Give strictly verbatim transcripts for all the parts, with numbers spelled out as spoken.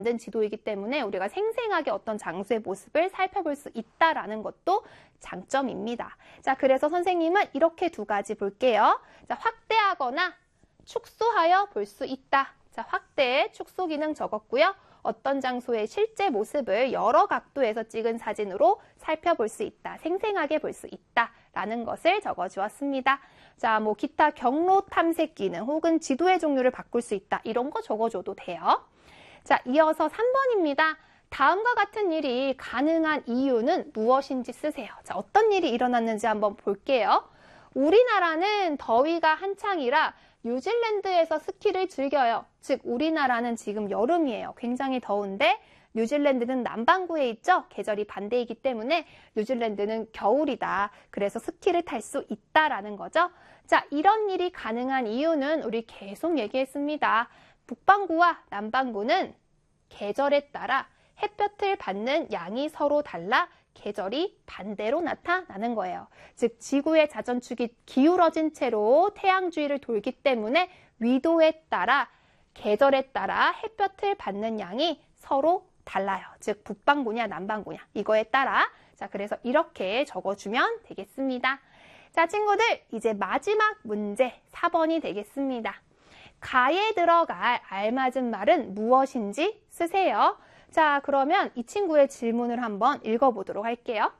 만든 지도이기 때문에 우리가 생생하게 어떤 장소의 모습을 살펴볼 수 있다라는 것도 장점입니다. 자, 그래서 선생님은 이렇게 두 가지 볼게요. 자, 확대하거나 축소하여 볼 수 있다. 자, 확대, 축소 기능 적었고요. 어떤 장소의 실제 모습을 여러 각도에서 찍은 사진으로 살펴볼 수 있다. 생생하게 볼 수 있다라는 것을 적어주었습니다. 자, 뭐 기타 경로 탐색 기능 혹은 지도의 종류를 바꿀 수 있다. 이런 거 적어줘도 돼요. 자, 이어서 삼 번입니다. 다음과 같은 일이 가능한 이유는 무엇인지 쓰세요. 자, 어떤 일이 일어났는지 한번 볼게요. 우리나라는 더위가 한창이라 뉴질랜드에서 스키를 즐겨요. 즉, 우리나라는 지금 여름이에요. 굉장히 더운데 뉴질랜드는 남반구에 있죠. 계절이 반대이기 때문에 뉴질랜드는 겨울이다. 그래서 스키를 탈 수 있다라는 거죠. 자, 이런 일이 가능한 이유는 우리 계속 얘기했습니다. 북반구와 남반구는 계절에 따라 햇볕을 받는 양이 서로 달라 계절이 반대로 나타나는 거예요. 즉, 지구의 자전축이 기울어진 채로 태양 주위를 돌기 때문에 위도에 따라 계절에 따라 햇볕을 받는 양이 서로 달라요. 즉, 북반구냐 남반구냐 이거에 따라. 자, 그래서 이렇게 적어주면 되겠습니다. 자, 친구들, 이제 마지막 문제 사 번이 되겠습니다. 가에 들어갈 알맞은 말은 무엇인지 쓰세요. 자, 그러면 이 친구의 질문을 한번 읽어보도록 할게요.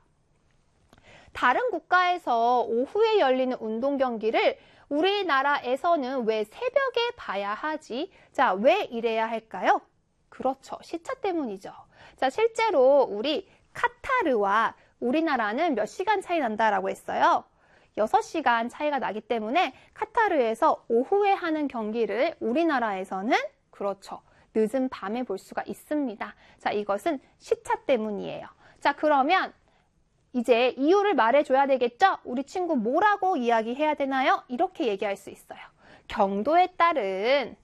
다른 국가에서 오후에 열리는 운동 경기를 우리나라에서는 왜 새벽에 봐야 하지? 자, 왜 이래야 할까요? 그렇죠. 시차 때문이죠. 자, 실제로 우리 카타르와 우리나라는 몇 시간 차이 난다라고 했어요. 여섯 시간 차이가 나기 때문에 카타르에서 오후에 하는 경기를 우리나라에서는 그렇죠. 늦은 밤에 볼 수가 있습니다. 자, 이것은 시차 때문이에요. 자, 그러면 이제 이유를 말해줘야 되겠죠? 우리 친구 뭐라고 이야기해야 되나요? 이렇게 얘기할 수 있어요. 경도에 따른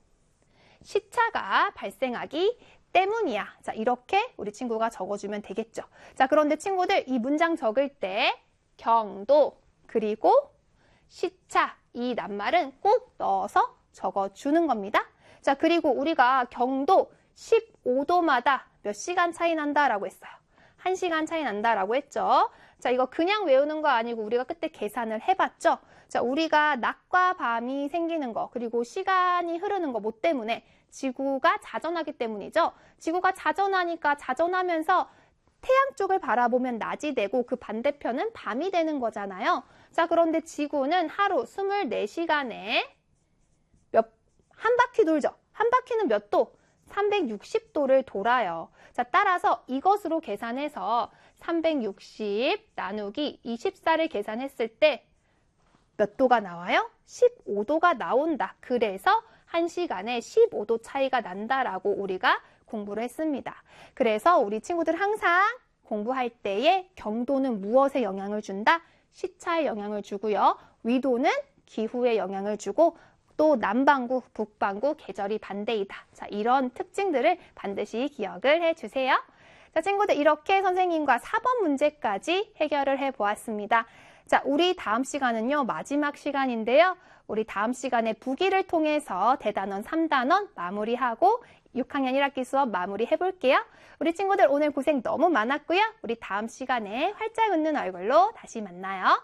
시차가 발생하기 때문이야. 자, 이렇게 우리 친구가 적어주면 되겠죠. 자, 그런데 친구들 이 문장 적을 때 경도 그리고 시차 이 낱말은 꼭 넣어서 적어주는 겁니다. 자, 그리고 우리가 경도 십오 도마다 몇 시간 차이 난다라고 했어요. 한 시간 차이 난다라고 했죠. 자, 이거 그냥 외우는 거 아니고 우리가 그때 계산을 해봤죠. 자, 우리가 낮과 밤이 생기는 거 그리고 시간이 흐르는 거 뭐 때문에? 지구가 자전하기 때문이죠. 지구가 자전하니까 자전하면서 태양 쪽을 바라보면 낮이 되고 그 반대편은 밤이 되는 거잖아요. 자, 그런데 지구는 하루 이십사 시간에 몇, 한 바퀴 돌죠. 한 바퀴는 몇 도? 삼백육십 도를 돌아요. 자, 따라서 이것으로 계산해서 삼백육십 나누기 이십사를 계산했을 때 몇 도가 나와요? 십오 도가 나온다. 그래서 한 시간에 십오 도 차이가 난다라고 우리가 공부를 했습니다. 그래서 우리 친구들 항상 공부할 때에 경도는 무엇에 영향을 준다? 시차에 영향을 주고요. 위도는 기후에 영향을 주고 또 남반구, 북반구 계절이 반대이다. 자, 이런 특징들을 반드시 기억을 해주세요. 자, 친구들 이렇게 선생님과 사 번 문제까지 해결을 해보았습니다. 자, 우리 다음 시간은요, 마지막 시간인데요. 우리 다음 시간에 부기를 통해서 대단원 삼 단원 마무리하고 육 학년 일 학기 수업 마무리해볼게요. 우리 친구들 오늘 고생 너무 많았고요. 우리 다음 시간에 활짝 웃는 얼굴로 다시 만나요.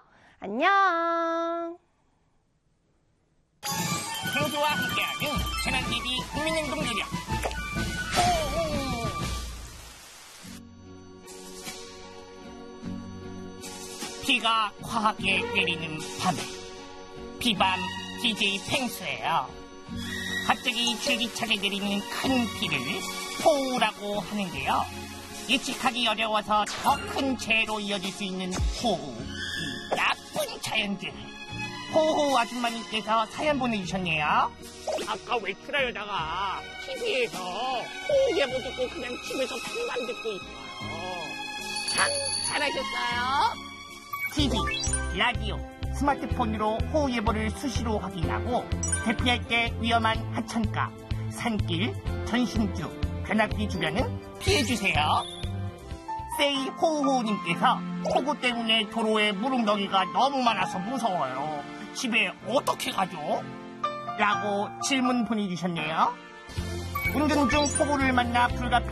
안녕. 생수와 함께하는 재난티비 국민행동기력. 비가 과하게 내리는 밤에 비밤 디제이 펭수예요. 갑자기 줄기차게 내리는 큰 비를 호우라고 하는데요. 예측하기 어려워서 더 큰 재해로 이어질 수 있는 호우, 이 나쁜 자연들. 호호 아줌마님께서 사연 보내주셨네요. 아까 외출하려다가 티비에서 호우 예보 듣고 그냥 집에서 방만 듣고 있어요. 참 잘하셨어요. 티비, 라디오, 스마트폰으로 호우 예보를 수시로 확인하고 대피할 때 위험한 하천가, 산길, 전신주, 변압기 주변은 피해주세요. 세이 호우호우님께서 폭우 때문에 도로에 무릉덩이가 너무 많아서 무서워요. 집에 어떻게 가죠? 라고 질문 보내주셨네요. 운전 중 폭우를 만나 불가피한